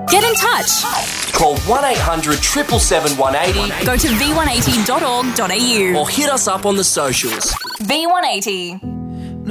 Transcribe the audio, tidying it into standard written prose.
Get in touch. Call 1800 777 180 Go to v180.org.au or hit us up on the socials. V180.